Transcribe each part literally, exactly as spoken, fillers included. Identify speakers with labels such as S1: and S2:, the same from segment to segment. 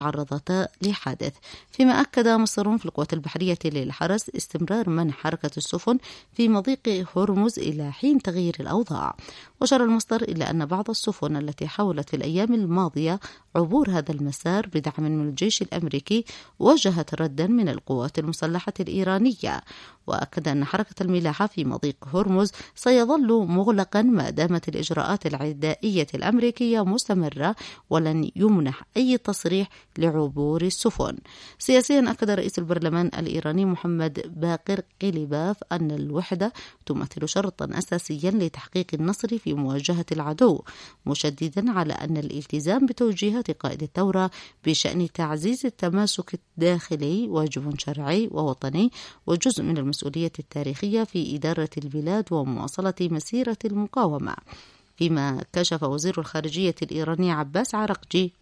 S1: تعرضتا لحادث. فيما أكد مصدر في القوات البحرية للحرس استمرار منع حركة السفن في مضيق هرمز إلى حين تغيير الأوضاع. وأشار المصدر إلى أن بعض السفن التي حاولت في الأيام الماضية عبور هذا المسار بدعم من الجيش الأمريكي واجهت ردا من القوات المسلحة الإيرانية. وأكد أن حركة الملاحة في مضيق هرمز سيظل مغلقا ما دامت الإجراءات العدائية الأمريكية مستمرة، ولن يمنح أي تصريح لعبور السفن. سياسيا أكد رئيس البرلمان الإيراني محمد باقر قليباف أن الوحدة تمثل شرطا أساسيا لتحقيق النصر في مواجهة العدو، مشددا على أن الالتزام بتوجيهات قائد الثورة بشأن تعزيز التماسك الداخلي واجب شرعي ووطني وجزء من المسؤولية التاريخية في إدارة البلاد ومواصلة مسيرة المقاومة. فيما كشف وزير الخارجية الإيراني عباس عراقجي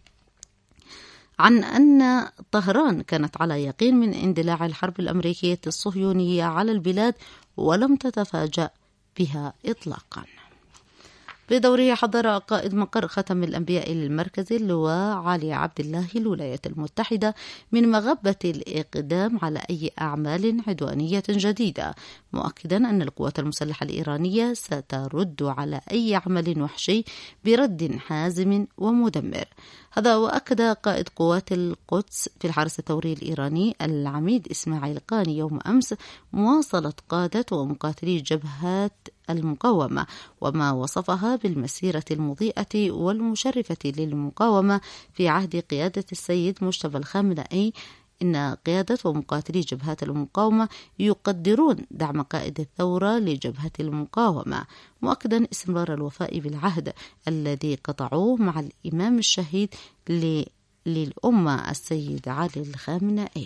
S1: عن أن طهران كانت على يقين من اندلاع الحرب الأمريكية الصهيونية على البلاد ولم تتفاجأ بها إطلاقا. بدوره حضر قائد مقر ختم الأنبياء المركزي اللواء علي عبد الله الولايات المتحدة من مغبة الإقدام على أي أعمال عدوانية جديدة، مؤكدا أن القوات المسلحة الإيرانية سترد على أي عمل وحشي برد حازم ومدمر. هذا وأكد قائد قوات القدس في الحرس الثوري الإيراني العميد إسماعيل قاني يوم أمس مواصلة قادة ومقاتلي جبهات المقاومة وما وصفها بالمسيرة المضيئة والمشرفة للمقاومة في عهد قيادة السيد مجتبى الخامنئي. إن قيادة ومقاتلي جبهات المقاومة يقدرون دعم قائد الثورة لجبهة المقاومة، مؤكدا استمرار الوفاء بالعهد الذي قطعوه مع الإمام الشهيد للأمة السيد علي الخامنئي.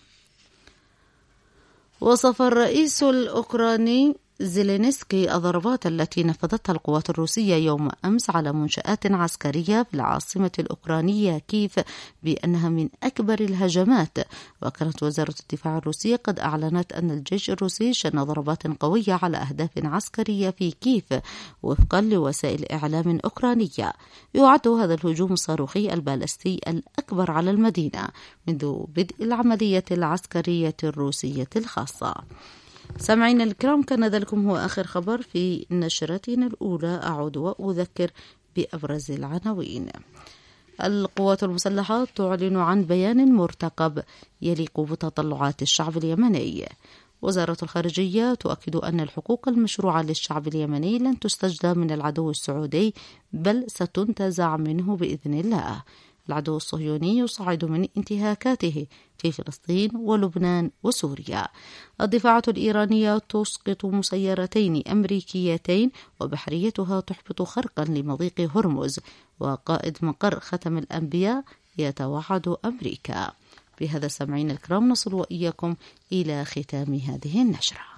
S1: وصف الرئيس الأوكراني زيلينسكي الضربات التي نفذتها القوات الروسية يوم أمس على منشآت عسكرية في العاصمة الأوكرانية كييف بأنها من أكبر الهجمات. وكانت وزارة الدفاع الروسية قد أعلنت أن الجيش الروسي شن ضربات قوية على أهداف عسكرية في كييف وفقا لوسائل إعلام أوكرانية. يعد هذا الهجوم الصاروخي البالستي الأكبر على المدينة منذ بدء العملية العسكرية الروسية الخاصة. سامعين الكرام، كان ذلكم هو آخر خبر في نشرتنا الأولى. أعود وأذكر بأبرز العناوين. القوات المسلحة تعلن عن بيان مرتقب يليق بتطلعات الشعب اليمني. وزارة الخارجية تؤكد أن الحقوق المشروعة للشعب اليمني لن تستجدى من العدو السعودي بل ستنتزع منه بإذن الله. العدو الصهيوني يصعد من انتهاكاته في فلسطين ولبنان وسوريا. الدفاعة الإيرانية تسقط مسيرتين أمريكيتين وبحريتها تحبط خرقا لمضيق هرمز. وقائد مقر ختم الأنبياء يتوعد أمريكا. بهذا سامعين الكرام نصل وإياكم إلى ختام هذه النشرة.